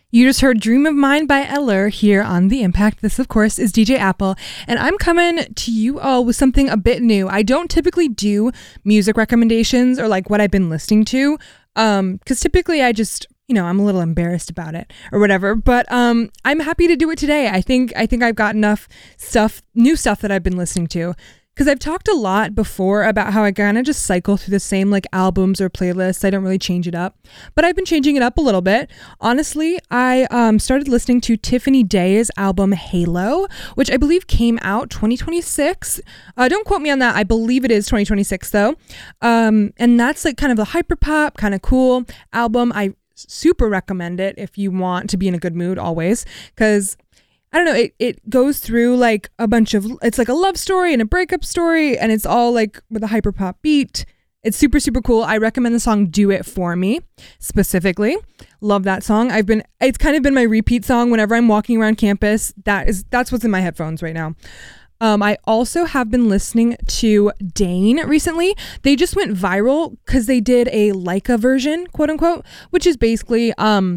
You just heard Dream of Mine by Eller here on The Impact. This, of course, is DJ Apple, and I'm coming to you all with something a bit new. I don't typically do music recommendations or like what I've been listening to, because typically I just, I'm a little embarrassed about it or whatever, but I'm happy to do it today. I think I've got enough new stuff that I've been listening to. Because I've talked a lot before about how I kind of just cycle through the same like albums or playlists. I don't really change it up, but I've been changing it up a little bit. Honestly, I started listening to Tiffany Day's album Halo, which I believe came out 2026. Don't quote me on that. I believe it is 2026 though. And that's like kind of a hyperpop, kind of cool album. I super recommend it if you want to be in a good mood always, because I don't know, it goes through like a bunch of, it's like a love story and a breakup story, and it's all like with a hyper pop beat. It's super, super cool. I recommend the song Do It For Me specifically. Love that song. It's kind of been my repeat song whenever I'm walking around campus. That's what's in my headphones right now. I also have been listening to Dane recently. They just went viral because they did a Leica version, quote unquote, which is basically,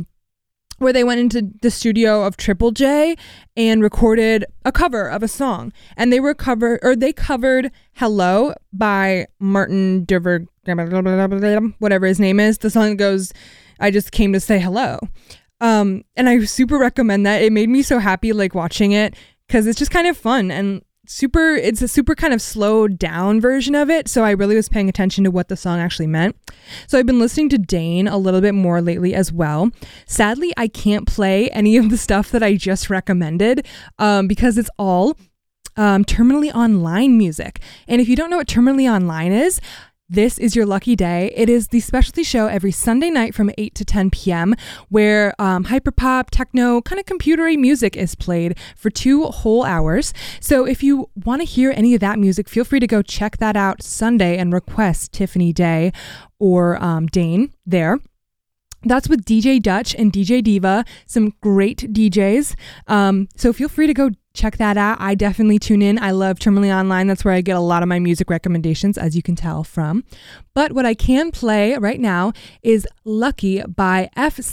where they went into the studio of Triple J and recorded a cover of a song. And they covered Hello by Martin Dover, whatever his name is. The song goes, I just came to say hello. And I super recommend that. It made me so happy like watching it because it's just kind of fun and it's a super kind of slowed down version of it. So I really was paying attention to what the song actually meant. So I've been listening to Dane a little bit more lately as well. Sadly, I can't play any of the stuff that I just recommended because it's all Terminally Online music. And if you don't know what Terminally Online is, this is your lucky day. It is the specialty show every Sunday night from 8 to 10 p.m. where hyperpop, techno, kind of computery music is played for 2 whole hours. So if you want to hear any of that music, feel free to go check that out Sunday and request Tiffany Day or Dane there. That's with DJ Dutch and DJ Diva, some great DJs. So feel free to go check that out. I definitely tune in. I love Terminally Online. That's where I get a lot of my music recommendations, as you can tell from. But what I can play right now is Lucky by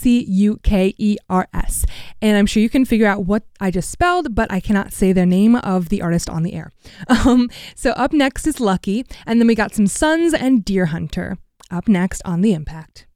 FCUKERS. And I'm sure you can figure out what I just spelled, but I cannot say the name of the artist on the air. So up next is Lucky. And then we got some Sons and Deer Hunter up next on The Impact.